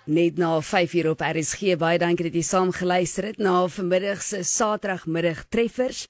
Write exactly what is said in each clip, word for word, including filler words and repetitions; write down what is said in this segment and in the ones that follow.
Net na vyf uur op R S G, baie dankie dat jy saam geluister het na vanmiddag se Saterdagmiddag treffers.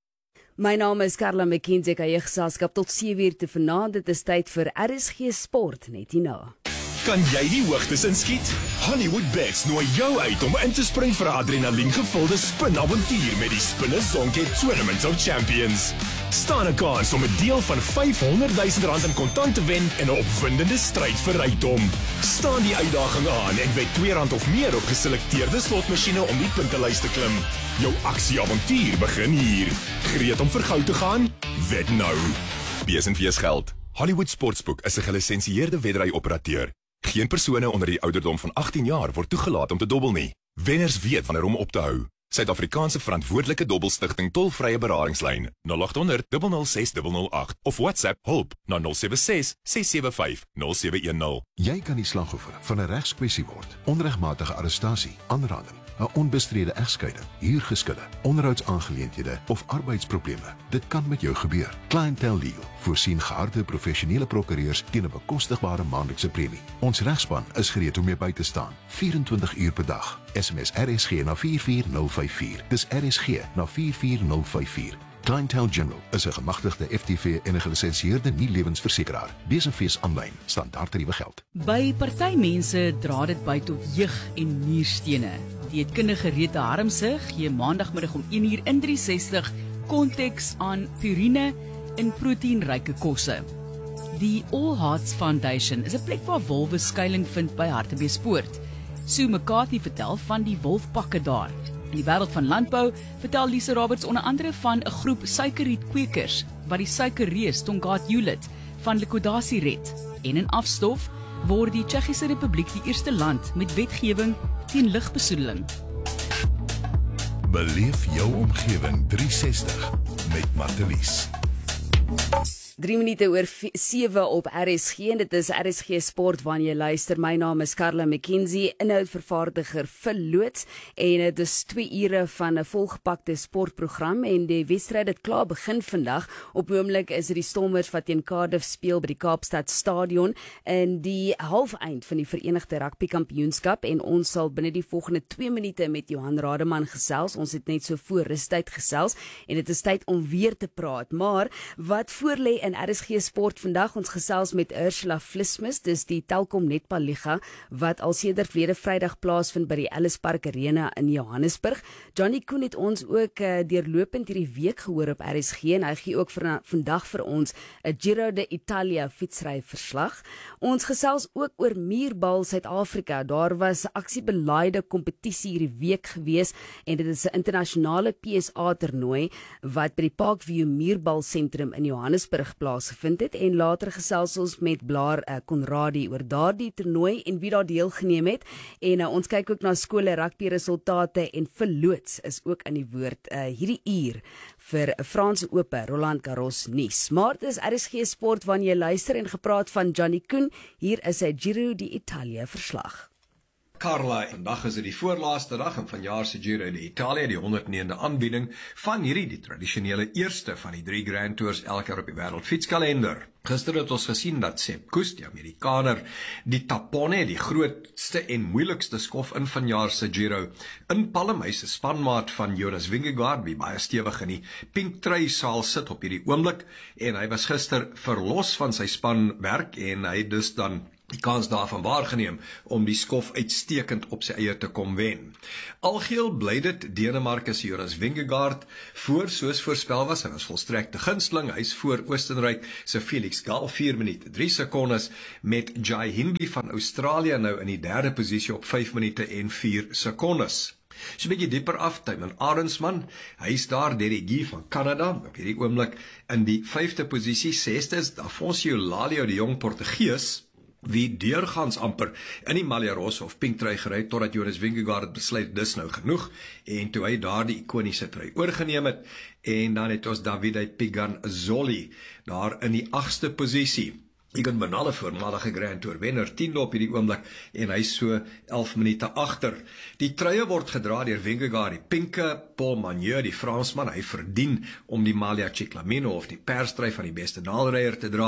My naam is Carla McKenzie, ek aan jou geselskap tot sewe uur te vanaand. Dit is tyd vir R S G Sport net hierna. Kan jy die hoogtes inskiet? Hollywood Bets nooi jou uit om in te spring vir 'n adrenalien-gevulde spinavontuur met die Spinner Zonket Tournament of Champions. Staan 'n kans om 'n deel van vyfhonderdduisend rand in kontant te wen in 'n opwindende stryd vir rykdom. Staan die uitdaging aan en wed twee rand of meer op geselekteerde slotmasjiene om die puntelys te klim. Jou aksieavontuur begin hier. Gereed om vir goud te gaan? Wed nou. Wees en wees geld. Hollywood Sportsbook is 'n gelisensieerde wedry-operateur. Geen persone onder die ouderdom van agttien jaar word toegelaat om te dobbel nie. Wenners weet wanneer om op te hou. Suid-Afrikaanse verantwoordelike dobbelstigting tolvrye beradingslyn nul agt honderd, nul nul ses, nul nul agt of WhatsApp hulp na nul sewe ses, ses sewe vyf, nul sewe een nul. Jy kan die slagoffer van 'n regskwessie word. Onregmatige arrestasie, aanranding, 'n onbestrede egskeiding, huurgeskille, onderhoudsaangeleenthede of arbeidsprobleme. Dit kan met jou gebeur. Clientele Legal voorsien geharde professionele prokureurs teen 'n bekostigbare maandelikse premie. Ons regspan is gereed om jou by te staan, vyf-en-twintig uur per dag. S M S R S G na vier vier nul vyf vier. Dis R S G na vier vier nul vyf vier. Clientele General is 'n gemagtigde F T V en 'n gelisensieerde nie-lewensversekeraar. Wees en fees aanlyn, standaard tariewe geld. By party mense dra dit by tot jeug en nierstene. Dieetkundige Rita Harmse gee maandagmiddag om een uur in drie sestig konteks aan purine en proteïenryke kosse. Die All Hearts Foundation is 'n plek waar wolwe skuiling vind by Hartbeespoort. Sue McCarthy vertel van die wolfpakke daar. In die wêreld van landbou vertel Lisa Roberts onder andere van 'n groep suikerrietkweekers wat die suikerreus Tongaat Hewlett van liquidasie red. En in afstof word die Tsjechiese Republiek die eerste land met wetgewing teen lugbesoedeling. Beleef jou omgewing drie sestig met Martelies. drie minute oor sewe op R S G en dit is R S G Sport wanneer jy luister. My naam is Carla McKenzie, inhoudvervaardiger vir Loods en dit is twee ure van 'n volgepakte sportprogram en die wedstryd het klaar begin vandag. Op oomblik is dit die Stormers wat teen Cardiff speel by die Kaapstad Stadion in die halfeind van die Verenigde Rugby Kampioenskap en ons sal binne die volgende twee minute met Johan Rademan gesels. Ons het net so voor rustyd gesels en dit is tyd om weer te praat. Maar wat voorlê in R S G Sport vandag, ons gesels met Ursula Vlismus, dis die Telkom Netball Liga wat al sedert verlede Vrydag plaasvind by die Ellis Park Arena in Johannesburg. Johnny Koen het ons ook uh, deurlopend hierdie week gehoor op R S G en hy gee ook vir, vandag vir ons 'n Giro d'Italia fietsry verslag. Ons gesels ook oor muurbal Suid-Afrika. Daar was 'n aksiebelaaide kompetisie hierdie week gewees en dit is 'n internasionale P S A toernooi wat by die Parkview Muurbal Sentrum in Johannesburg plaasgevind het en later gesels ons met Blaar uh, Conradie oor daardie toernooi en wie daar deelgeneem het en uh, ons kyk ook na skole rugby resultate en vir Loods is ook in die woord uh, hierdie uur vir Franse Ope Roland Garros nuus. Maar dit is R S G Sport wanneer jy luister en gepraat van Johnny Koen, hier is sy Giro d'Italia verslag. Carla, vandag is dit die voorlaaste dag en vanjaar se Giro d'Italia, die honderdnegende aanbieding van hierdie die tradisionele eerste van die drie Grand Tours elke jaar op die wêreldfietskalender. Gister het ons gesien dat Sepp Kuss, die Amerikaner, die Tapone, die grootste en moeilikste skof in vanjaar se Giro, in Palm, hy se spanmaat van Jonas Vingegaard, wie baie stewig in die pink trui saal sit op hierdie oomblik, en hy was gister verlos van sy spanwerk en hy dus dan die kans daarvan waargeneem om die skof uitstekend op sy eie te kom wen. Algeheel bly dit Denemarke se Jonas Vingegaard voor, soos voorspel was, hy was volstrekte gunsteling, hy is voor Oostenryk se Felix Gall, vier minute drie sekondes, met Jai Hindley van Australië nou in die derde posisie op vyf minute en vier sekondes. So 'n bietjie dieper af, Tymon Arendsman, hy is daar, Derek Guy van Canada, op hierdie oomblik in die vyfde posisie, sesde is Afonso Lalio, die jong Portugees, wie deurgaans amper in die Malha Rosa of pink trui gery het, totdat Jonas Vingegaard het besluit, dis nou genoeg, en toe hy daar die ikoniese trui oorgeneem het, en dan het ons Davide Piganzoli, daar in die agste posisie. Egan Bernal, voormalige Grand Tour wenner, tiende op hierdie oomblik, en hy is so elf minute agter. Die truie word gedra deur Vingegaard, die pinke, Paul Magneur, die Fransman, hy verdien om die Maglia Ciclamino of die perstrui van die beste naalryer te dra.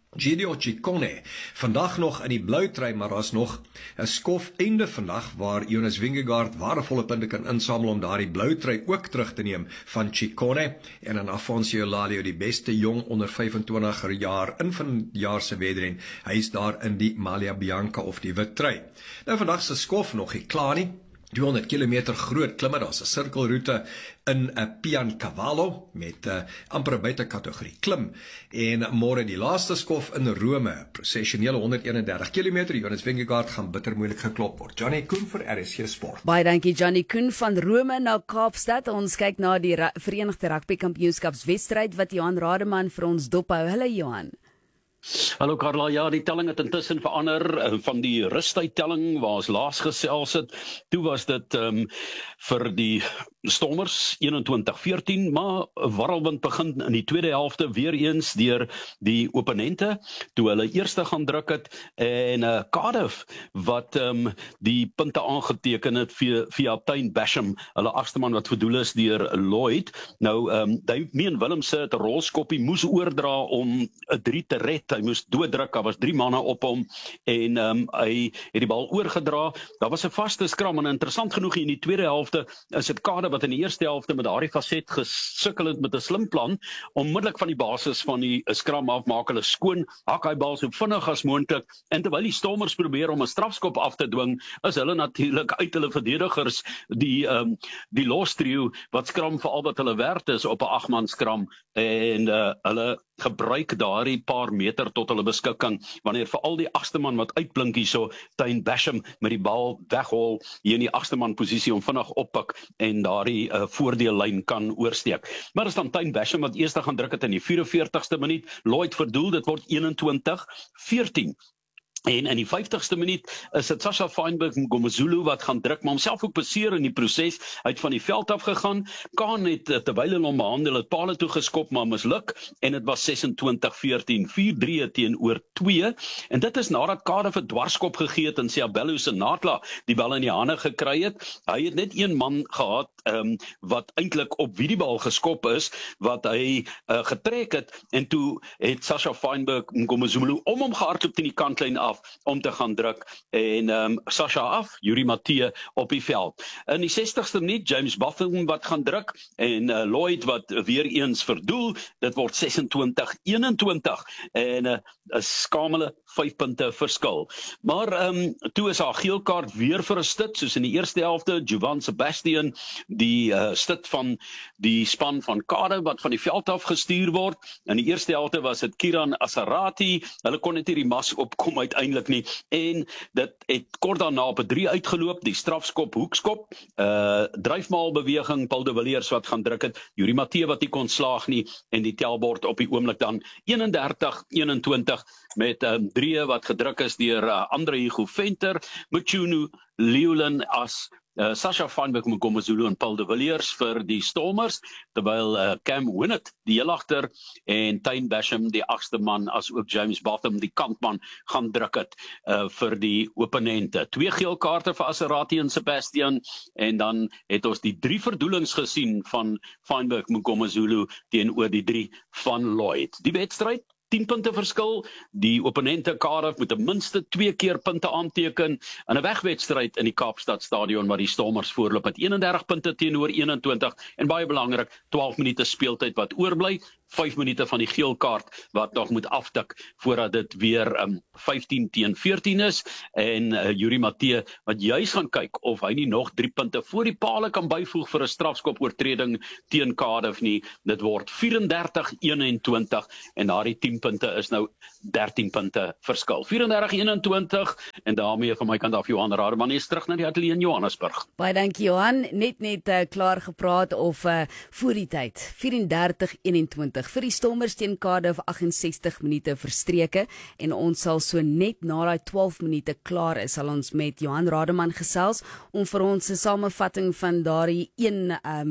Gideon Ciccone, vandag nog in die blou trui, maar daar's nog 'n skof einde vandag waar Jonas Vingegaard waardevolle punte kan insamel om daardie blou trui ook terug te neem van Ciccone, en dan Afonso Eulalia, die beste jong onder vyfentwintig jaar in vanjaar se wedren. Hy is daar in die Maglia Bianca of die wit trui. Nou vandag se skof nog nie klaar nie. tweehonderd kilometer groot klimme, daar's 'n sirkelroete in 'n Piancavallo met 'n uh, amper 'n buitekategorie klim, en môre die laaste skof in Rome, prosessionele honderdeenendertig kilometer. Jonas Vingegaard gaan bitter moeilik geklop word. Johnny Koen vir R S G Sport. Baie dankie Johnny Koen van Rome na Kaapstad. Ons kyk na die Verenigde Rugby Kampioenskapswedstryd wat Johan Rademan vir ons dophou. Hallo Johan. Hallo Carla, ja, die telling het intussen verander van die rustydtelling waar ons laas gesels het. Toe was dit um, vir die Stormers eenentwintig veertien, maar warrelwind begin in die tweede helfte weer eens deur die opponente, toe hulle eerste gaan druk het, en uh, Cardiff wat um, die punte aangeteken het via, via Tyne Basham, hulle agste man wat verdoel is deur Lloyd. Nou, um, Damien Willemse het 'n rolskoppie moes oordra om 'n drie te red. Hy moes dooddruk, daar was drie manne op hom, en um, hy het die bal oorgedra. Daar was 'n vaste skram, en interessant genoeg in die tweede helfte is dit Cardiff wat in die eerste helfte met daardie faset gesukkel het met 'n slim plan, onmiddellik van die basis van die skram af maak hulle skoon, hak hy bal so vinnig as moontlik, en terwyl die Stormers probeer om 'n strafskop af te dwing, is hulle natuurlik uit hulle verdedigers die um, die los trio wat skram vir al wat hulle werd is op 'n agman skram, en uh, hulle gebruik daardie paar meter tot hulle beskikking, wanneer vir al die agste man wat uitblink hierso, Tyne Basham met die bal weghol hier in die agste man posisie om vinnig oppik en daardie uh, voordeellyn kan oorsteek. Maar is dan Tyne Basham wat eers gaan druk het in die vyf-en-veertigste minuut, Lloyd verdoel, dit word eenentwintig veertien. En in die vyftigste minuut is dit Sasha Feinberg Mngomezulu wat gaan druk, maar homself ook beseer in die proses. Hy het van die veld af gegaan. Khan het terwyl hulle hom behandel het pale toe geskop, maar misluk, en dit was sesentwintig veertien, vier drie teenoor twee. En dit is nadat Cardiff 'n dwarskop gegee het en Siabelo Senatla die bal in die hande gekry het. Hy het net een man gehad um, wat eintlik op wie die bal geskop is, wat hy uh, getrek het, en toe het Sasha Feinberg Mngomezulu om hom gehardloop teen die kantlyn af om te gaan druk, en um, Sasha af, Yuri Mathieu op die veld. In die sestigste minuut, James Botham wat gaan druk, en uh, Lloyd wat weer eens verdoel, dit word sesentwintig eenentwintig, en 'n uh, skamele vyf punte verskil. Maar um, toe is haar geel kaart weer vir 'n stit, soos in die eerste helfte, Jovan Sebastian, die uh, stit van die span van Cardiff wat van die veld af gestuur word. In die eerste helfte was dit Kiran Asarati, hulle kon net hierdie mas opkom uiteindelik nie, en dit het kort daarna op 'n drie uitgeloop, die strafskop, hoekskop, uh, dryfmaalbeweging, Paul de Villiers wat gaan druk het, Yuri Mathieu wat nie kon slaag nie, en die telbord op die oomblik dan eenendertig eenentwintig, met um, drie wat gedruk is deur uh, Andre Hugo Venter, Mchunu Leolin as Uh, Sasha Feinberg Mngomezulu en Paul de Villiers vir die Stormers, terwyl uh, Cam Winnett die heel agter en Tyne Basham die agste man, as ook James Botham die kantman gaan druk het uh, vir die opponente. Twee geel kaarte vir Asarati en Sebastian, en dan het ons die drie verdoelings gesien van Feinberg Mngomezulu teenoor die drie van Lloyd. Die wedstryd tien punte verskil, die opponente Cardiff moet ten minste twee keer punte aanteken in 'n wegwedstryd in die Kaapstad Stadion waar die Stormers voorloop met eenendertig punte teenoor eenentwintig, en baie belangrik, twaalf minute speeltyd wat oorbly, vyf minute van die geel kaart wat nog moet aftik voordat dit weer um, vyftien teen veertien is, en uh, Yuri Mathieu wat juis gaan kyk of hy nie nog drie punte voor die pale kan byvoeg vir 'n strafskop oortreding teen Cardiff nie. Dit word vyf-en-dertig eenentwintig, en daardie tien punte is nou dertien punte verskil. vyf-en-dertig eenentwintig, en daarmee van my kant af Johan Rademan is terug na die ateljee in Johannesburg. Baie dankie Johan, net net uh, klaar gepraat of uh, voor die tyd, vyf-en-dertig eenentwintig vir die Stormers teen Cardiff, agt en sestig minute verstreke, en ons sal so net na daai twaalf minute klaar is, sal ons met Johan Rademan gesels om vir ons 'n samevatting van daardie een um,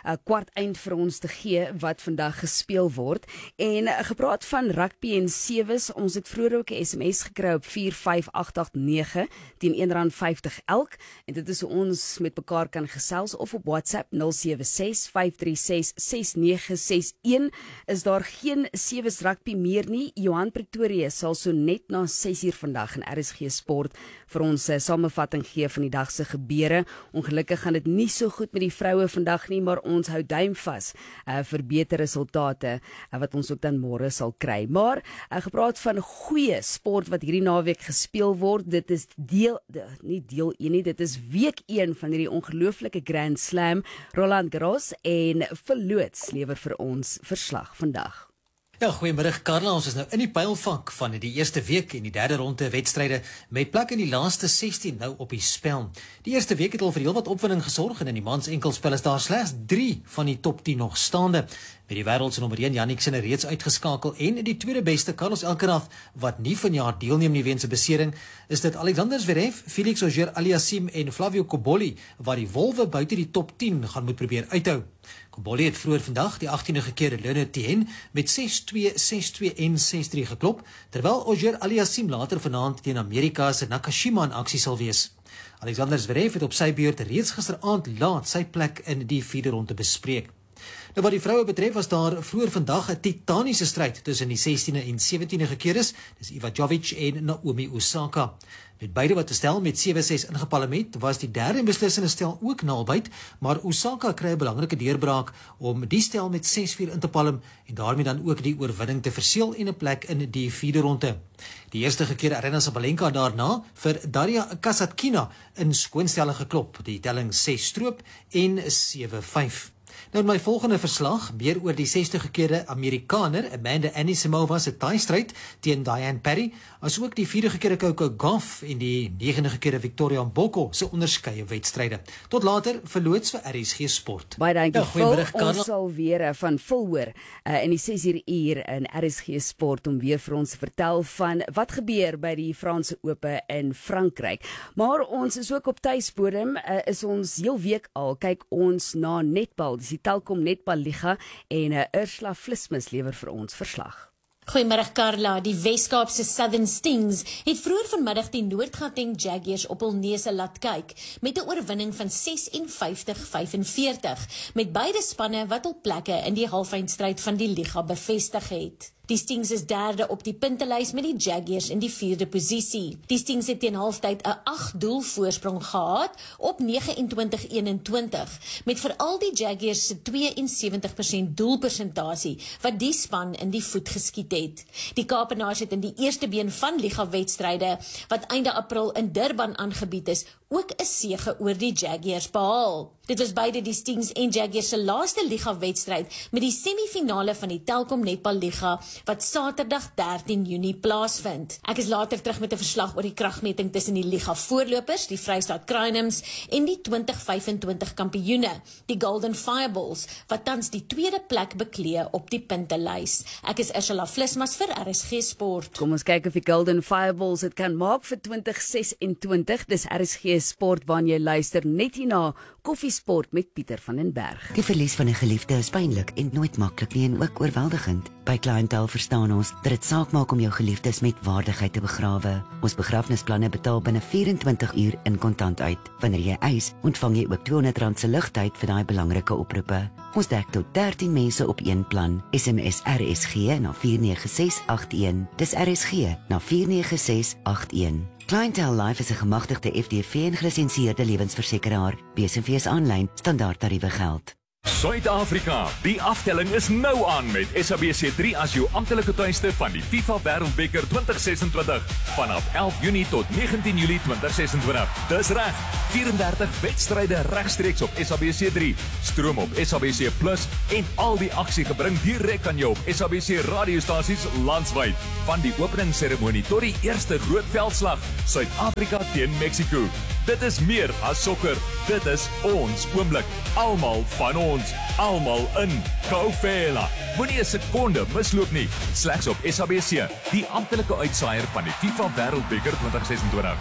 'n kwart eind vir ons te gee wat vandag gespeel word. En uh, gepraat van rugby en sewes, ons het vroeër ook 'n S M S gekry op vier vyf agt agt nege teen een rand vyftig elk, en dit is hoe ons met mekaar kan gesels, of op WhatsApp nul sewe ses vyf drie ses ses nege ses een. Is daar geen sewes rugby meer nie? Johan Pretoria sal so net na ses uur vandag in R S G Sport vir ons uh, samevatting gee van die dag se gebeure. Ongelukkig gaan dit nie so goed met die vroue vandag nie, maar ons hou duim vas uh, vir beter resultate uh, wat ons ook dan môre sal kry. Maar uh, gepraat van goeie sport wat hierdie naweek gespeel word, dit is deel de, nie deel een nie, dit is week een van hierdie ongelooflike Grand Slam. Roland Garros en verloots lewer vir ons verslag vandag. Ja, goeiemiddag Karla, ons is nou in die pylvank van die eerste week en die derde ronde wedstryde met plek in die laaste sestien nou op die spel. Die eerste week het al vir heel wat opwinding gesorg en in die mans enkelspel is daar slegs drie van die top tien nog staande. Met die wêreld se nommer een Jannik Sinner reeds uitgeskakel en die tweede beste Carlos Alcaraz wat nie vanjaar deelneem nie weens 'n besering, is dit Alexander Zverev, Felix Auger-Aliassime en Flavio Cobolli wat die wolwe buite die top tien gaan moet probeer uithou. Cobolli het vroeër vandag die agtiende gekeerde Leonard Tien met ses twee, ses twee en ses drie geklop, terwyl Auger-Aliassime later vanaand teen Amerika se Nakashima in aksie sal wees. Alexander Zverev het op sy beurt reeds gisteraand laat sy plek in die vierde ronde bespreek. Nou wat die vroue betref, was daar vroeër vandag 'n titaniese stryd tussen die sestiende en sewentiende gekeerdes, dis Iva Jovic en Naomi Osaka. Met beide wat te stel met sewe ses ingepalm het, was die derde beslissende stel ook naalbyt, maar Osaka kry 'n belangrike deurbraak om die stel met ses vier in te palm en daarmee dan ook die oorwinning te verseël en 'n plek in die vierde ronde. Die eerste gekeerde Aryna Sabalenka daarna vir Daria Kasatkina in skoonstelle geklop, die telling ses stroop en sewe vyf. Nou in my volgende verslag, meer oor die sesde gekeerde Amerikaner Amanda Anisimova se taaistryd teen Diane Parry, as ook die vierde gekeerde Coco Gauff en die negende gekeerde Victoria Mboko se onderskeie wedstryde. Tot later, verloots vir R S G Sport. Baie dankie, ja, goeiemiddag, Phil. Ons sal weer uh, van Phil hoor uh, in die ses uur uur in R S G Sport om weer vir ons te vertel van wat gebeur by die Franse Ope in Frankryk. Maar ons is ook op tuisbodem, uh, is ons heel week al, kyk ons na netbal, dis die Telkom Netbal Liga en uh, Ursula Vlismus lewer vir ons verslag. Goeiemiddag Karla, die Wes-Kaapse Southern Stings het vroeër vanmiddag die Noord-Gauteng Jaguars op hul neuse laat kyk met 'n oorwinning van ses en vyftig vyf en veertig met beide spanne wat hul plekke in die halfeindstryd van die liga bevestig het. Die Stings is derde op die puntelys met die Jaguars in die vierde posisie. Die Stings het teen halftyd 'n agt doel voorsprong gehad op nege en twintig eenentwintig, met veral die Jaguars se twee en sewentig persent doelpersentasie wat die span in die voet geskiet het. Die Kaapenaars het in die eerste been van liga-wedstryde wat einde April in Durban aangebied is, ook 'n sege oor die Jaguars behaal. Dit was beide die Stings en Jaguars se laaste liga-wedstryd met die semifinale van die Telkom Netbal Liga wat Saterdag dertien Junie plaasvind. Ek is later terug met 'n verslag oor die kragmeting tussen die liga voorlopers, die Vrystaat Crinums en die twintig vyfentwintig kampioene, die Golden Fireballs, wat tans die tweede plek beklee op die puntelys. Ek is Ursula Vlismas vir R S G Sport. Kom ons kyk of die Golden Fireballs dit kan maak vir twintig sesentwintig. Dis R S G Sport waarna jy luister net hierna Koffiesport met Pieter van den Berg. Die verlies van 'n geliefde is pynlik en nooit maklik nie en ook oorweldigend. By Clientele verstaan ons dat dit saak maak om jou geliefdes met waardigheid te begrawe. Ons begrafnisplanne betaal binne vyf-en-twintig uur in kontant uit. Wanneer jy eis, ontvang jy ook tweehonderd rand se ligtyd vir daai belangrike oproepe. Ons dek tot dertien mense op een plan. S M S R S G na vier nege ses agt een. Dis R S G na vier nege ses agt een. Clientele Life is 'n gemagtigde F D V en gelisensieerde lewensversekeraar. B S V is aanlyn, standaard tariewe geld. Suid-Afrika, die aftelling is nou aan met S A B C drie as jou amptelike tuiste van die FIFA Wêreldbeker twintig sesentwintig vanaf elf Junie tot negentien Julie twintig sesentwintig. Dis reg, vyf en dertig wedstryde regstreeks op S A B C drie. Stroom op S A B C Plus en al die aksie gebring direk aan jou op S A B C radiostasies landwyd. Van die openingsseremonie tot die eerste groot veldslag, Suid-Afrika teen Mexico. Dit is meer as sokker, dit is ons oomblik. Almal van ons, almal in Kaufela. Moenie 'n sekonde misloop nie, slegs op S A B C, die amptelike uitsaaier van die FIFA Wêreldbeker twintig sesentwintig.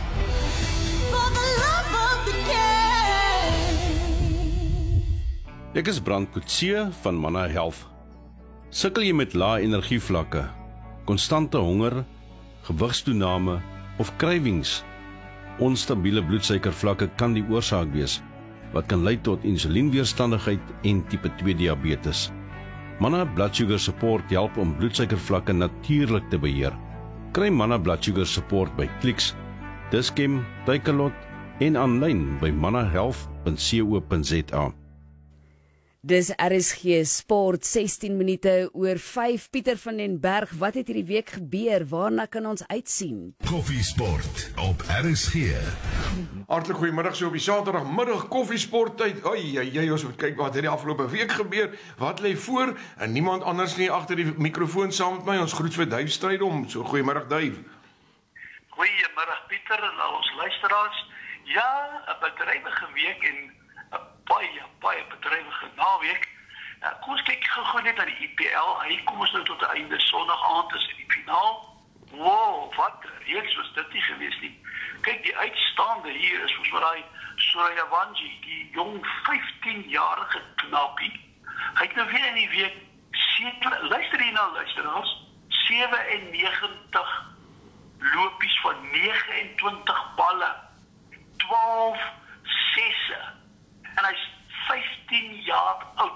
Ek is Brand Coetzee van Manna Health. Sukkel jy met lae energievlakke, konstante honger, gewigstoename of krywings? Onstabiele bloedsuikervlakke kan die oorsaak wees, wat kan lei tot insulienweerstandigheid en tipe twee diabetes. Manna Blood Sugar Support help om bloedsuikervlakke natuurlik te beheer. Kry Manna Blood Sugar Support by Clicks, Dis-Chem, Takealot en aanlyn by manna health punt co punt za. Dis R S G Sport, sestien minute oor vyf. Pieter van den Berg, wat het hierdie week gebeur? Waarna kan ons uitsien? Koffiesport op R S G. Hartlik goeiemiddag, so op die Saterdagmiddag koffiesport tyd. Oi, jy, jy ons moet kyk wat het die afgelope week gebeur. Wat lê voor? En niemand anders nie agter die mikrofoon saam met my. Ons groet vir Duif Strydom. So goeiemiddag Duif. Goeiemiddag Pieter en al ons luisteraars. Ja, 'n bedrywige week en 'n baie baie bedrywige naweek. Nou, kom ons kyk gou net na die I P L. Hy kom ons nou tot die einde. Sondag aand is die finaal. Wow, wat 'n reeks was dit nie gewees nie. Kyk, die uitstaande hier is ons maar daai Suryavanshi, die jong vyftien-jarige knappie. Hy het nou weer in die week sewe, luister hier nou luisteraars, sewennegentig lopies van nege en twintig balle, twaalf sesse. En hy's vyftien jaar oud.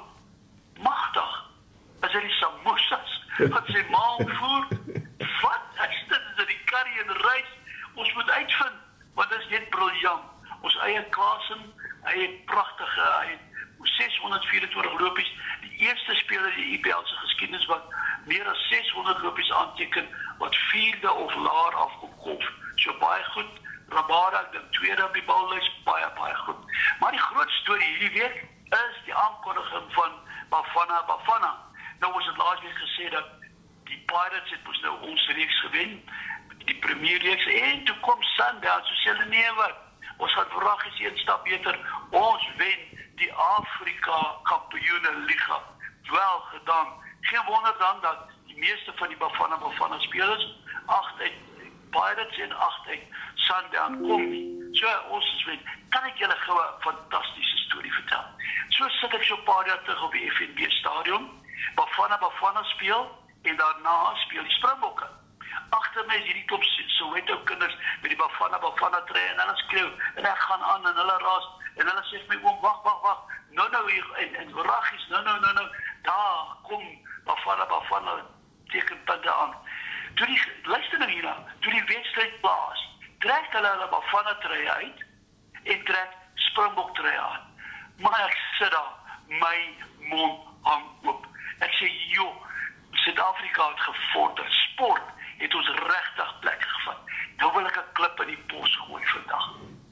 Magtig. As hy die samosas wat sy ma voer. Wat? Is dit is die curry en rys? Ons moet uitvind, want dit is net briljant. Ons eie Klaasen, hy het pragtige, hy het seshonderdvyerentwintig lopies. Die eerste speler in die I P L se geskiedenis wat meer as seshonderd lopies aanteken, wat vierde of laer afkom golf. So baie goed. Rabada, ek dink tweede op die ballys, baie, baie goed. Maar die groot storie hierdie week is die aankondiging van Bafana Bafana. Nou ons het laas week gesê dat die Pirates het moes nou ons reeks gewen, die Premier reeks, en toe kom Sundowns, so sê hulle nee wat, ons gaan verraggies een stap beter, ons wen die Afrika Kampioene Liga. Wel gedaan. Geen wonder dan dat die meeste van die Bafana Bafana spelers, agt uit Pirates en agt uit Sundowns kom nie. So, ons is weet, kan ek julle gou 'n fantastiese storie vertel. So sit ek so 'n paar jaar terug op die F N B stadion, Bafana Bafana speel, en daarna speel die Springbokke. Agter my is hierdie klop Soweto kinders met die Bafana Bafana trei, en hulle skreeu, en ek gaan aan, en hulle raas, en hulle sê vir my, oom, wag, wag, wag, nou nou, en, en raggies, nou nou, nou nou, daar kom Bafana Bafana teken punte aan. Toe die, luister nou hierna, toe die wedstryd plaas, trek hulle hulle Bafana trui uit en trek Springbok trui aan. Maar ek sit daar, my mond hang oop. Ek sê, joh, Suid-Afrika het gevorder, sport het ons regtig plek gevat. Nou wil ek 'n klip in die bos gooi vandag.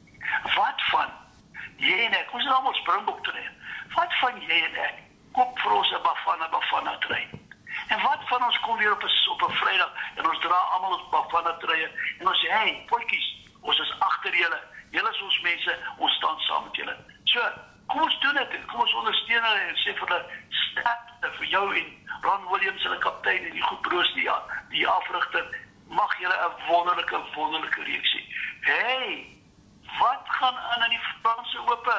Wat van jy en ek, ons is almal Springbok trui. Wat van jy en ek, koop vir ons 'n Bafana Bafana trui. En wat van ons kom weer op 'n op 'n Vrydag en ons dra almal ons Bafana truie en ons sê, hey, potjies, ons is agter julle. Julle is ons mense, ons staan saam met julle. So, kom ons doen dit. Kom ons ondersteun hulle en sê vir hulle sterkte vir jou en Ron Williams, hulle kaptein en die goed broers die die afrigter. Mag julle 'n wonderlike wonderlike reeks hê. Hey, wat gaan aan in die Franse Ope?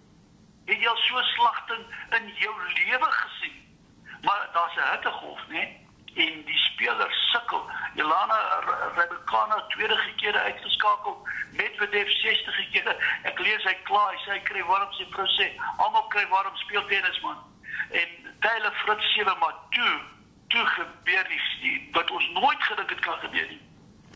Het jy al so slagting in jou lewe gesien? Maar daar's 'n hittegolf, né? En die spelers sukkel. Jelena Rybakina tweede keer uitgeskakel, Medvedev sestig keer. Ek lees hy kla, hy sê hy kry warm, sy vrou sê, almal kry warm, speel tennis man. En Taylor Fritz sewe, maar toe, toe gebeur die, die wat ons nooit gedink het kan gebeur nie.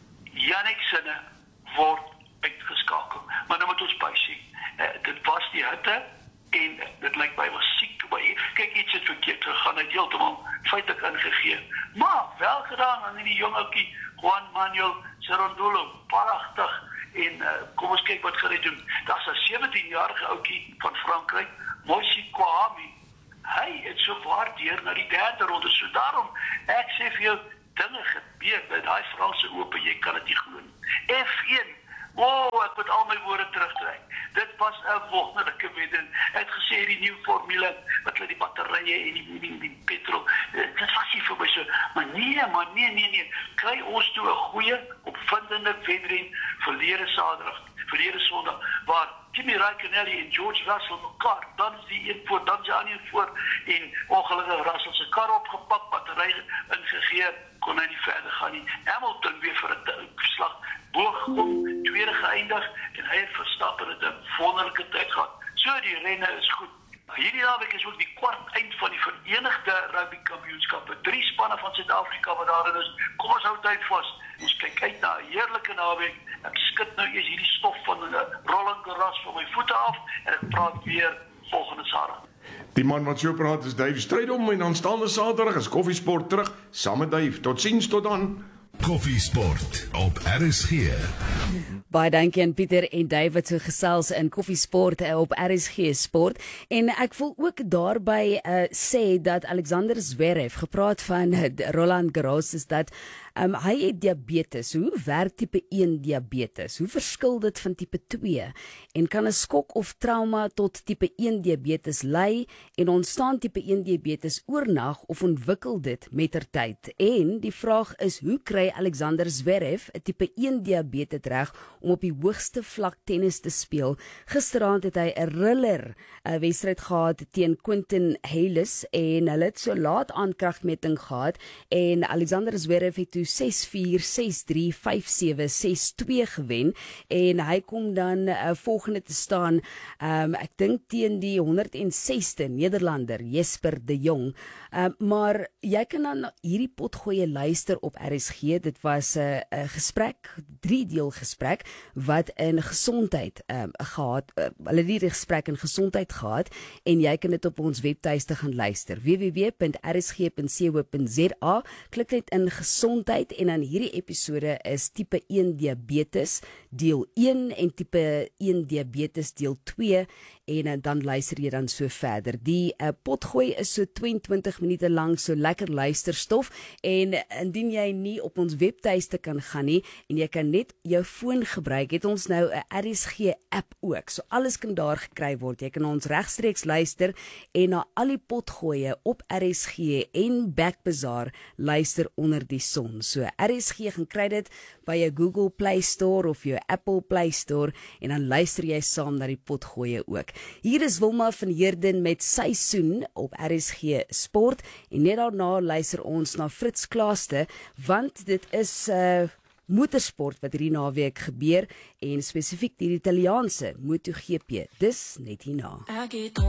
Jannik Sinne word uitgeskakel. Maar nou moet ons bysien. Uh, dit was die hitte en dit lyk my was siek. Kyk, iets het verkeerd gegaan, hy het heeltemal feitlik ingegee. Maar wel gedaan aan die jong ouetjie Juan Manuel Cerundolo, pragtig. En uh, kom ons kyk wat gaan hy doen. Daar's 'n sewentien-jarige ouetjie van Frankryk, Moishi Kwame. Hy het so waar deur na die derde ronde. So daarom, ek sê vir jou, dinge gebeur by daai Franse Ope, jy kan dit nie glo nie. F een, o, oh, ek moet al my woorde terugtrek. Dit was 'n wonderlike wedren. Ek het gesê die nuwe formule wat hulle die batterye en die, die, die petrol, dit was nie vir my so. Maar nee, maar nee, nee, nee. Kry ons toe 'n goeie, opvindende wedren verlede Saterdag verlede Sondag, waar Kimi Raikkonen en George Russell mekaar, dan is die een voor, dan is die ander een voor, en ongelukkig Russell se kar opgepak, battery ingegee, kon hy nie verder gaan nie. Hamilton weer vir 'n slag boog om tweede geëindig, en hy het Verstappen het 'n wonderlike tyd gehad. So die renne is goed. Hierdie naweek is ook die kwart eind van die Verenigde Rugby Kampioenskappe. Drie spanne van Suid-Afrika wat daarin is. Kom ons hou tyd vas. Ons kyk uit na 'n heerlike naweek. Ek skud nou eers hierdie stof van 'n rollende gras van my voete af en ek praat weer volgende Saterdag. Die man wat so praat is Dave Strydom en aanstaande Saterdag is Koffiesport terug saam met Dave. Totsiens tot dan. Koffiesport op R S G. Baie dankie aan Pieter en David so gesels in Koffiesport op R S G Sport. En ek wil ook daarby uh, sê dat Alexander Zverev gepraat van uh, Roland Garros is dat um, hy het diabetes. Hoe werk tipe een diabetes? Hoe verskil dit van tipe twee? En kan 'n skok of trauma tot tipe een diabetes lei en ontstaan tipe een diabetes oornag of ontwikkel dit mettertyd? En die vraag is, hoe kry Alexander Zverev 'n tipe een diabetes reg om op die hoogste vlak tennis te speel? Gisteraand het hy 'n riller 'n wedstryd gehad teen Quentin Halys en hulle het so laat aan kragmeting gehad en Alexander Zverev het toe ses vier, ses drie, vyf sewe, ses twee gewen en hy kom dan uh, volgende te staan, um, ek dink teen die honderd en sesde Nederlander Jesper de Jong. Um, maar jy kan dan hierdie potgoeie luister op R S G. Dit was 'n uh, uh, gesprek, drie deel gesprek wat in gesondheid um, gehad, uh, hulle die gesprek in gesondheid gehad en jy kan dit op ons webtuiste gaan luister, w w w punt r s g punt co punt z a. Klik net in gesondheid en dan hierdie episode is tipe een diabetes deel een en tipe een diabetes deel twee en uh, dan luister jy dan so verder. Die uh, potgooi is so twintig minute lank, so lekker luisterstof en uh, indien jy nie op ons webtuiste kan gaan nie en jy kan net jou foon gebruik, het ons nou 'n R S G app ook. So alles kan daar gekry word. Jy kan ons regstreeks luister en na al die potgoeie op R S G en Backbazaar luister onder die son. So R S G gaan kry dit by jou Google Play Store of jou Apple Play Store en dan luister jy saam na die potgoeie ook. Hier is Wilma van Heerden met Seisoen op R S G Sport en net daarna luister ons na Fritz Klaaste want dit is uh, motorsport wat hierdie naweek gebeur en spesifiek die Italiaanse MotoGP. Dis net hierna.